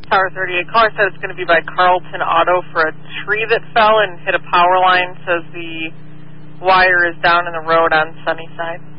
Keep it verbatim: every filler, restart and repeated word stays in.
Tower thirty-eight. Caller said it's going to be by Carlton Auto for a tree that fell and hit a power line. Says the wire is down in the road on Sunnyside.